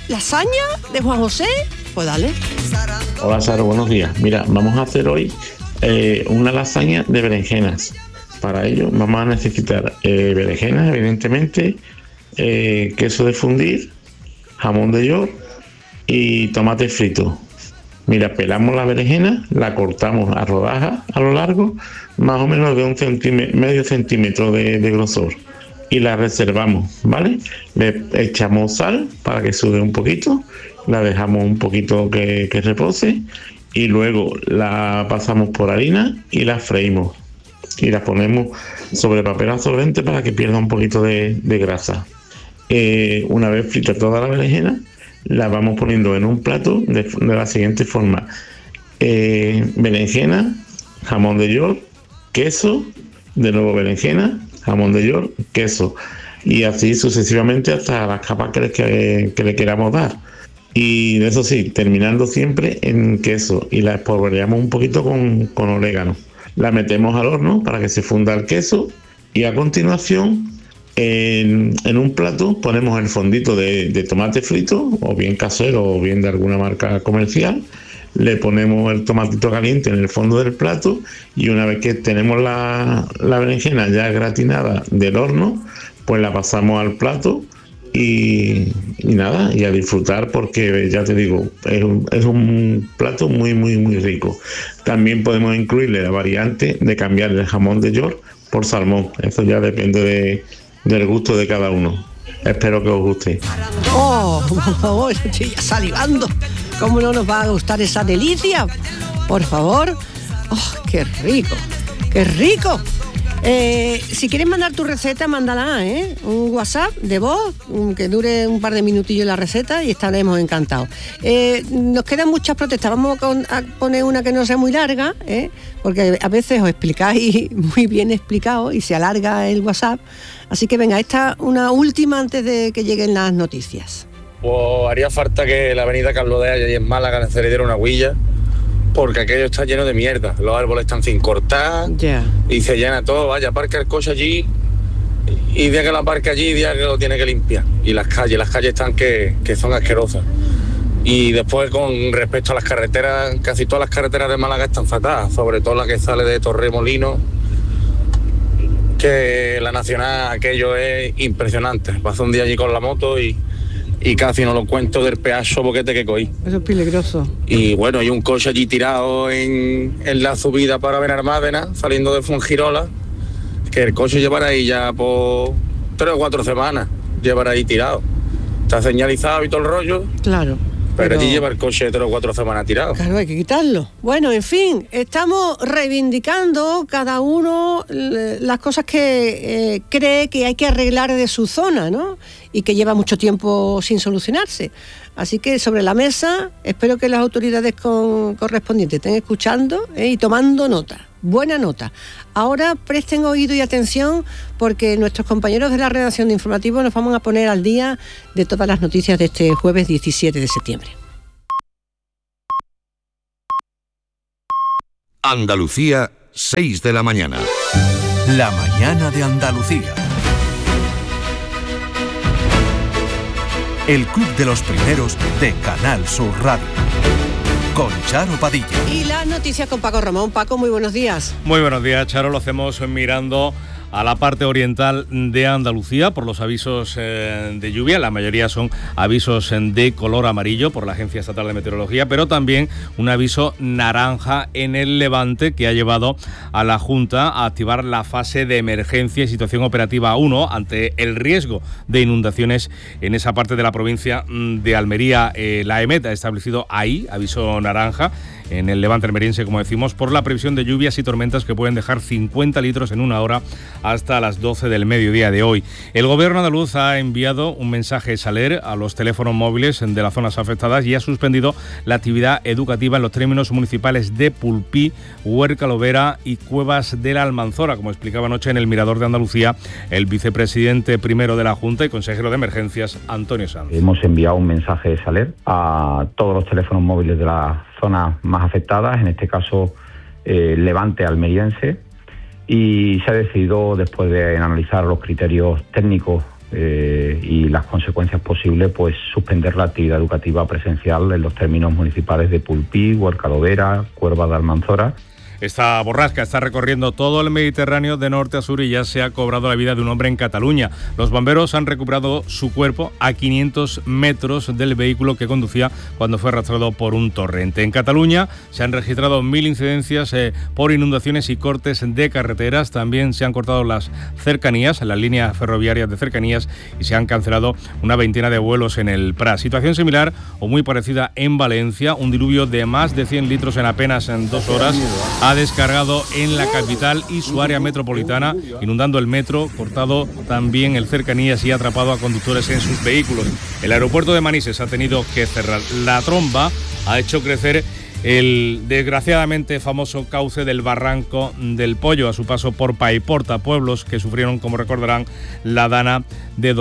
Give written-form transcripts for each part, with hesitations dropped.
¿Lasaña de Juan José? Pues dale. Hola Sara, buenos días. Mira, vamos a hacer hoy una lasaña de berenjenas. Para ello vamos a necesitar berenjenas, evidentemente, queso de fundir, jamón de york y tomate frito. Mira, pelamos la berenjena, la cortamos a rodajas a lo largo, más o menos de medio centímetro de grosor, y la reservamos, ¿vale? Le echamos sal para que sude un poquito, la dejamos un poquito que repose, y luego la pasamos por harina y la freímos. Y la ponemos sobre papel absorbente para que pierda un poquito de grasa. Una vez frita toda la berenjena, la vamos poniendo en un plato de la siguiente forma: berenjena, jamón de york, queso, de nuevo berenjena, jamón de york, queso, y así sucesivamente hasta las capas que le queramos dar. Y eso sí, terminando siempre en queso, y la espolvoreamos un poquito con orégano. La metemos al horno para que se funda el queso, y a continuación en un plato ponemos el fondito de tomate frito, o bien casero o bien de alguna marca comercial. Le ponemos el tomatito caliente en el fondo del plato, y una vez que tenemos la berenjena ya gratinada del horno, pues la pasamos al plato y nada, y a disfrutar, porque ya te digo, es un plato muy muy muy rico. También podemos incluirle la variante de cambiar el jamón de york por salmón. Eso ya depende del gusto de cada uno. Espero que os guste. Oh, por favor, estoy ya salivando. ¿Cómo no nos va a gustar esa delicia? Por favor. Oh, qué rico, qué rico. Si quieres mandar tu receta, mándala, un WhatsApp de voz, que dure un par de minutillos la receta, y estaremos encantados. Nos quedan muchas protestas. Vamos a poner una que no sea muy larga, porque a veces os explicáis muy bien explicado y se alarga el WhatsApp. Así que venga, esta una última antes de que lleguen las noticias. Pues haría falta que la avenida Carlos de Haya y en Málaga se le diera una huilla, porque aquello está lleno de mierda. Los árboles están sin cortar, y se llena todo. Vaya, aparca el coche allí, y día que lo aparca allí, día que lo tiene que limpiar. Y las calles están que son asquerosas. Y después, con respecto a las carreteras, casi todas las carreteras de Málaga están fatadas, sobre todo la que sale de Torremolinos, que la nacional, aquello es impresionante. Pasé un día allí con la moto y casi no lo cuento del pedazo boquete que cogí. Eso es peligroso. Y bueno, hay un coche allí tirado en la subida para Benalmádena, saliendo de Fuengirola, que el coche llevará ahí ya por 3 o 4 semanas, llevará ahí tirado. Está señalizado y todo el rollo. Claro. Pero allí lleva el coche 3 o 4 semanas tirado. Claro, hay que quitarlo. Bueno, en fin, estamos reivindicando cada uno las cosas que cree que hay que arreglar de su zona, ¿no? Y que lleva mucho tiempo sin solucionarse. Así que sobre la mesa, espero que las autoridades correspondientes estén escuchando y tomando nota. Buena nota. Ahora presten oído y atención, porque nuestros compañeros de la redacción de Informativo nos vamos a poner al día de todas las noticias de este jueves 17 de septiembre. Andalucía, 6 de la mañana. La mañana de Andalucía. El Club de los Primeros de Canal Sur Radio. Con Charo Padilla. Y las noticias con Paco Ramón. Paco, muy buenos días. Muy buenos días, Charo. Lo hacemos mirando a la parte oriental de Andalucía por los avisos de lluvia. La mayoría son avisos de color amarillo por la Agencia Estatal de Meteorología, pero también un aviso naranja en el Levante, que ha llevado a la Junta a activar la fase de emergencia y situación operativa 1 ante el riesgo de inundaciones en esa parte de la provincia de Almería. La EMET ha establecido ahí aviso naranja en el Levante almeriense, como decimos, por la previsión de lluvias y tormentas que pueden dejar 50 litros en una hora hasta las 12 del mediodía de hoy. El gobierno andaluz ha enviado un mensaje Saler a los teléfonos móviles de las zonas afectadas y ha suspendido la actividad educativa en los términos municipales de Pulpí, Huerca Lovera y Cuevas de la Almanzora, como explicaba anoche en el Mirador de Andalucía el vicepresidente primero de la Junta y consejero de Emergencias, Antonio Sanz. Hemos enviado un mensaje Saler a todos los teléfonos móviles de las zonas más afectadas, en este caso Levante almeriense, y se ha decidido, después de analizar los criterios técnicos y las consecuencias posibles, pues suspender la actividad educativa presencial en los términos municipales de Pulpí, Huercalovera, Cuerva de Almanzora. Esta borrasca está recorriendo todo el Mediterráneo de norte a sur y ya se ha cobrado la vida de un hombre en Cataluña. Los bomberos han recuperado su cuerpo a 500 metros del vehículo que conducía cuando fue arrastrado por un torrente. En Cataluña se han registrado 1000 incidencias por inundaciones y cortes de carreteras. También se han cortado las cercanías, las líneas ferroviarias de cercanías, y se han cancelado una veintena de vuelos en el Prat. Situación similar o muy parecida en Valencia. Un diluvio de más de 100 litros en apenas 2 horas ha descargado en la capital y su área metropolitana, inundando el metro, cortado también el cercanías y atrapado a conductores en sus vehículos. El aeropuerto de Manises ha tenido que cerrar. La tromba ha hecho crecer el desgraciadamente famoso cauce del Barranco del Pollo a su paso por Paiporta, pueblos que sufrieron, como recordarán, la dana de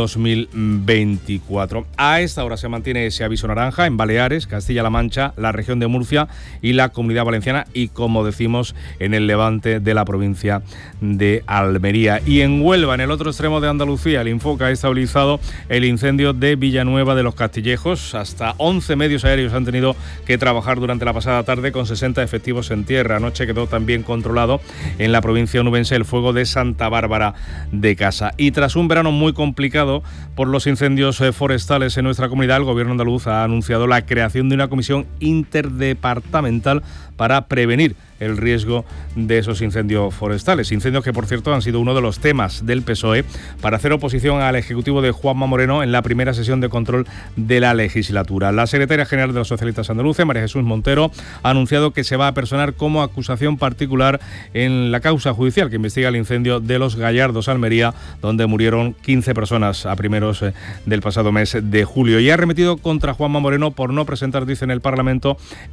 2024. A esta hora se mantiene ese aviso naranja en Baleares, Castilla-La Mancha, la región de Murcia y la Comunidad Valenciana, y, como decimos, en el levante de la provincia de Almería. Y en Huelva, en el otro extremo de Andalucía, el Infoca ha estabilizado el incendio de Villanueva de los Castillejos. Hasta 11 medios aéreos han tenido que trabajar durante la pasada tarde con 60 efectivos en tierra. Anoche quedó también controlado en la provincia onubense el fuego de Santa Bárbara de Casa. Y tras un verano muy complicado por los incendios forestales en nuestra comunidad, el Gobierno andaluz ha anunciado la creación de una comisión interdepartamental para prevenir el riesgo de esos incendios forestales. Incendios que, por cierto, han sido uno de los temas del PSOE para hacer oposición al Ejecutivo de Juanma Moreno en la primera sesión de control de la legislatura. La secretaria general de los socialistas andaluces, María Jesús Montero, ha anunciado que se va a personar como acusación particular en la causa judicial que investiga el incendio de Los Gallardos, Almería, donde murieron 15 personas a primeros del pasado mes de julio. Y ha arremetido contra Juanma Moreno por no presentar, dice, en el Parlamento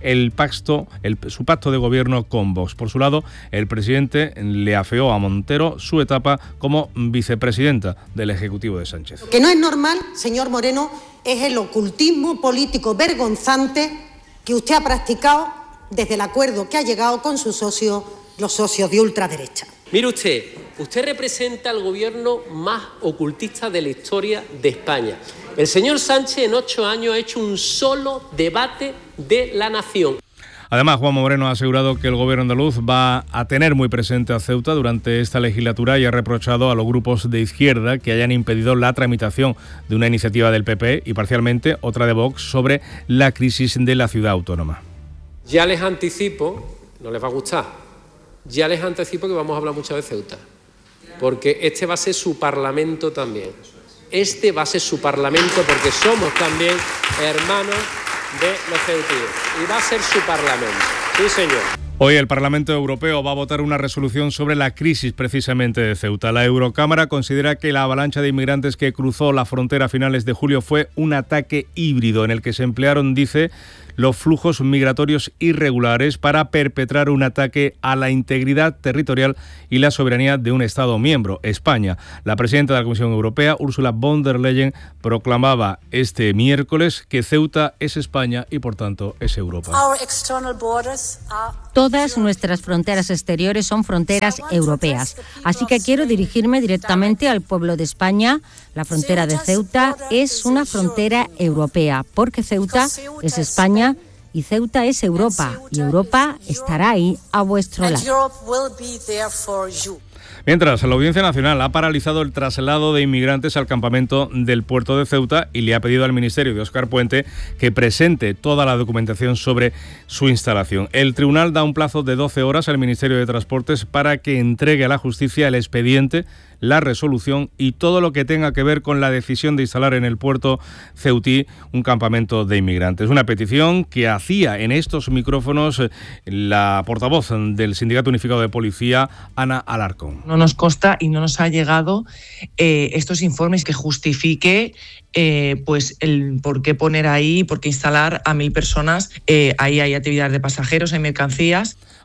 su pacto de gobierno con Vox. Por su lado, el presidente le afeó a Montero su etapa como vicepresidenta del Ejecutivo de Sánchez. Lo que no es normal, señor Moreno, es el ocultismo político vergonzante que usted ha practicado desde el acuerdo que ha llegado con sus socios, los socios de ultraderecha. Mire usted representa al gobierno más ocultista de la historia de España. El señor Sánchez en 8 años ha hecho un solo debate de la nación. Además, Juanma Moreno ha asegurado que el gobierno andaluz va a tener muy presente a Ceuta durante esta legislatura y ha reprochado a los grupos de izquierda que hayan impedido la tramitación de una iniciativa del PP y parcialmente otra de Vox sobre la crisis de la ciudad autónoma. Ya les anticipo, no les va a gustar, ya les anticipo que vamos a hablar mucho de Ceuta, porque este va a ser su parlamento también. Este va a ser su parlamento porque somos también hermanos de los ceutíes y va a ser su parlamento. Sí, señor. Hoy el Parlamento Europeo va a votar una resolución sobre la crisis precisamente de Ceuta. La Eurocámara considera que la avalancha de inmigrantes que cruzó la frontera a finales de julio fue un ataque híbrido en el que se emplearon, dice, los flujos migratorios irregulares para perpetrar un ataque a la integridad territorial y la soberanía de un Estado miembro, España. La presidenta de la Comisión Europea, Ursula von der Leyen, proclamaba este miércoles que Ceuta es España y, por tanto, es Europa. Todas nuestras fronteras exteriores son fronteras europeas. Así que quiero dirigirme directamente al pueblo de España. La frontera de Ceuta es una frontera europea, porque Ceuta es España y Ceuta es Europa, y Europa estará ahí a vuestro lado. Mientras, la Audiencia Nacional ha paralizado el traslado de inmigrantes al campamento del puerto de Ceuta y le ha pedido al Ministerio de Óscar Puente que presente toda la documentación sobre su instalación. El tribunal da un plazo de 12 horas al Ministerio de Transportes para que entregue a la justicia el expediente, la resolución y todo lo que tenga que ver con la decisión de instalar en el puerto ceutí un campamento de inmigrantes. Una petición que hacía en estos micrófonos la portavoz del Sindicato Unificado de Policía, Ana Alarcón. No nos consta y no nos ha llegado estos informes que justifique pues el por qué poner ahí, por qué instalar a 1000 personas. Ahí hay actividades de pasajeros, hay mercancías.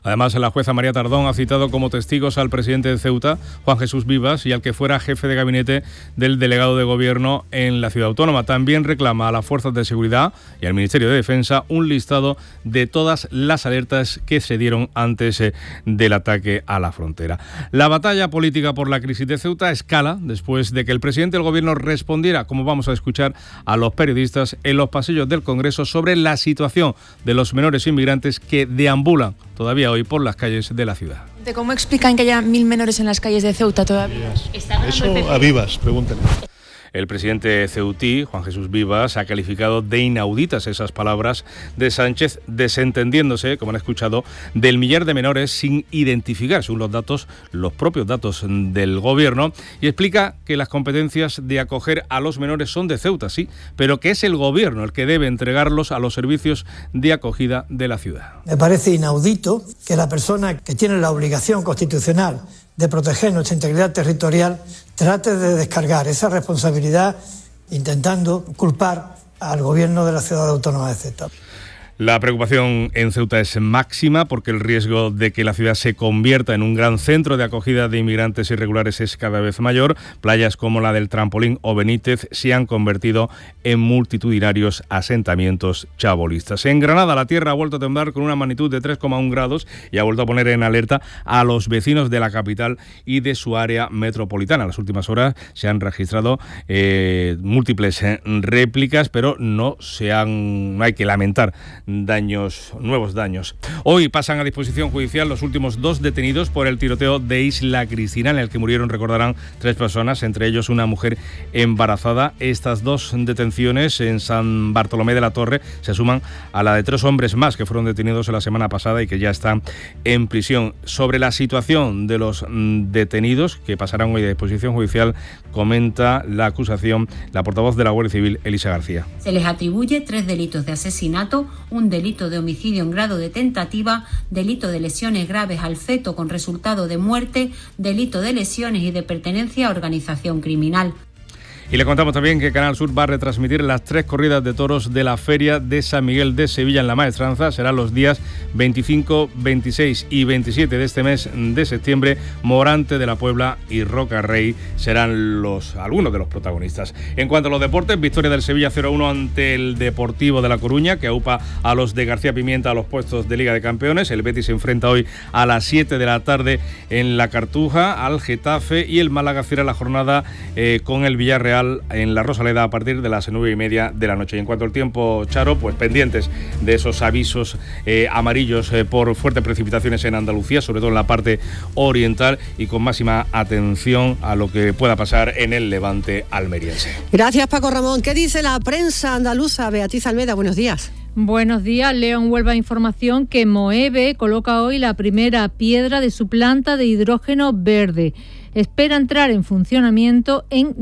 Además, la jueza María Tardón ha citado como testigos al presidente de Ceuta, Juan Jesús Vivas, y al que fuera jefe de gabinete del delegado de gobierno en la ciudad autónoma. También reclama a las fuerzas de seguridad y al Ministerio de Defensa un listado de todas las alertas que se dieron antes del ataque a la frontera. La batalla política por la crisis de Ceuta escala después de que el presidente del gobierno respondiera, como vamos a escuchar, a los periodistas en los pasillos del Congreso sobre la situación de los menores inmigrantes que deambulan todavía hoy por las calles de la ciudad. ¿Cómo explican que haya 1000 menores en las calles de Ceuta todavía? Eso a Vivas, pregúntale. El presidente ceutí, Juan Jesús Vivas, ha calificado de inauditas esas palabras de Sánchez, desentendiéndose, como han escuchado, del millar de menores sin identificar, según los propios datos del gobierno, y explica que las competencias de acoger a los menores son de Ceuta, sí, pero que es el gobierno el que debe entregarlos a los servicios de acogida de la ciudad. Me parece inaudito que la persona que tiene la obligación constitucional de proteger nuestra integridad territorial trate de descargar esa responsabilidad intentando culpar al gobierno de la ciudad autónoma de Ceuta. La preocupación en Ceuta es máxima porque el riesgo de que la ciudad se convierta en un gran centro de acogida de inmigrantes irregulares es cada vez mayor. Playas como la del Trampolín o Benítez se han convertido en multitudinarios asentamientos chabolistas. En Granada, la tierra ha vuelto a temblar con una magnitud de 3,1 grados y ha vuelto a poner en alerta a los vecinos de la capital y de su área metropolitana. En las últimas horas se han registrado múltiples réplicas, pero no hay que lamentar nuevos daños. Hoy pasan a disposición judicial los últimos 2 detenidos por el tiroteo de Isla Cristina, en el que murieron, recordarán, 3 personas, entre ellos una mujer embarazada. Estas 2 detenciones en San Bartolomé de la Torre se suman a la de 3 hombres más que fueron detenidos la semana pasada y que ya están en prisión. Sobre la situación de los detenidos que pasarán hoy a disposición judicial, comenta la acusación la portavoz de la Guardia Civil, Elisa García. Se les atribuye 3 delitos de asesinato, un delito de homicidio en grado de tentativa, delito de lesiones graves al feto con resultado de muerte, delito de lesiones y de pertenencia a organización criminal. Y le contamos también que Canal Sur va a retransmitir las 3 corridas de toros de la Feria de San Miguel de Sevilla en La Maestranza. Serán los días 25, 26 y 27 de este mes de septiembre. Morante de la Puebla y Roca Rey serán algunos de los protagonistas. En cuanto a los deportes, victoria del Sevilla 0-1 ante el Deportivo de La Coruña, que aupa a los de García Pimienta a los puestos de Liga de Campeones. El Betis se enfrenta hoy a las 7 de la tarde en La Cartuja al Getafe, y el Málaga cierra la jornada con el Villarreal en la Rosaleda a partir de las 9:30 de la noche. Y en cuanto al tiempo, Charo, pues pendientes de esos avisos amarillos por fuertes precipitaciones en Andalucía, sobre todo en la parte oriental, y con máxima atención a lo que pueda pasar en el levante almeriense. Gracias, Paco Ramón. ¿Qué dice la prensa andaluza? Beatriz Almeda, buenos días. Buenos días. Leo en Huelva información que Moeve coloca hoy la primera piedra de su planta de hidrógeno verde. Espera entrar en funcionamiento en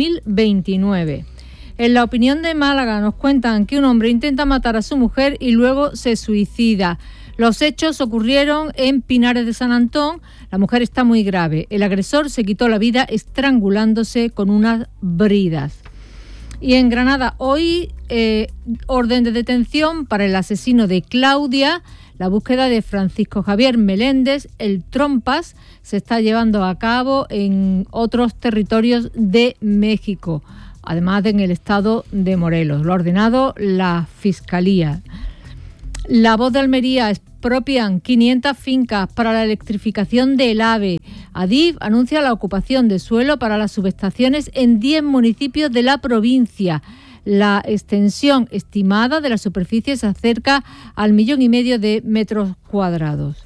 2029. En La Opinión de Málaga nos cuentan que un hombre intenta matar a su mujer y luego se suicida. Los hechos ocurrieron en Pinares de San Antón. La mujer está muy grave. El agresor se quitó la vida estrangulándose con unas bridas. Y en Granada hoy orden de detención para el asesino de Claudia. La búsqueda de Francisco Javier Meléndez, el Trompas, se está llevando a cabo en otros territorios de México, además de en el estado de Morelos. Lo ha ordenado la Fiscalía. La Voz de Almería: expropian 500 fincas para la electrificación del AVE. Adif anuncia la ocupación de suelo para las subestaciones en 10 municipios de la provincia. La extensión estimada de la superficie se acerca al 1,5 millones de metros cuadrados.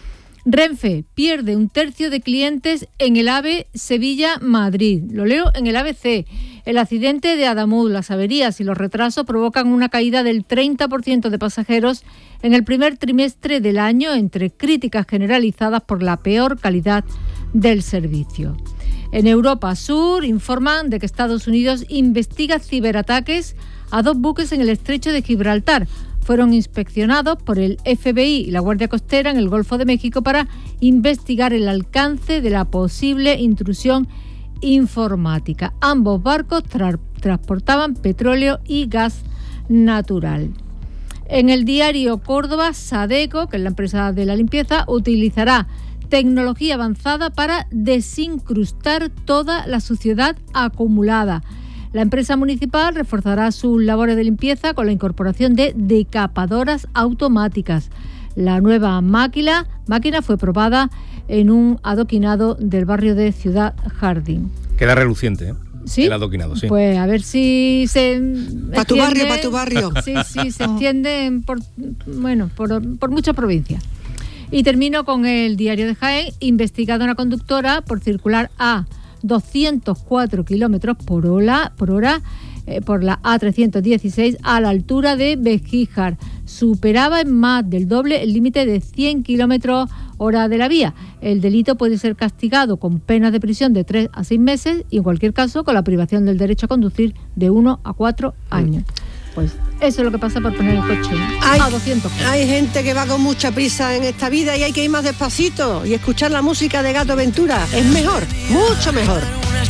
Renfe pierde 1/3 de clientes en el AVE Sevilla-Madrid. Lo leo en el ABC. El accidente de Adamuz, las averías y los retrasos provocan una caída del 30% de pasajeros en el primer trimestre del año, entre críticas generalizadas por la peor calidad del servicio. En Europa Sur informan de que Estados Unidos investiga ciberataques a 2 buques en el estrecho de Gibraltar. Fueron inspeccionados por el FBI y la Guardia Costera en el Golfo de México para investigar el alcance de la posible intrusión informática. Ambos barcos transportaban petróleo y gas natural. En el diario Córdoba, Sadeco, que es la empresa de la limpieza, utilizará tecnología avanzada para desincrustar toda la suciedad acumulada. La empresa municipal reforzará sus labores de limpieza con la incorporación de decapadoras automáticas. La nueva máquina fue probada en un adoquinado del barrio de Ciudad Jardín. Queda reluciente, ¿eh? ¿Sí? El adoquinado, sí. Pues a ver si se para tu barrio. Sí, se extiende por muchas provincias. Y termino con el diario de Jaén. Investigada una conductora por circular a 204 kilómetros por hora por la A316 a la altura de Begíjar. Superaba en más del doble el límite de 100 kilómetros hora de la vía. El delito puede ser castigado con penas de prisión de 3 a 6 meses y en cualquier caso con la privación del derecho a conducir de 1 a 4 años. Pues eso es lo que pasa por poner el coche a 200. Hay gente que va con mucha prisa en esta vida y hay que ir más despacito y escuchar la música de Gato Ventura. Es mejor, mucho mejor.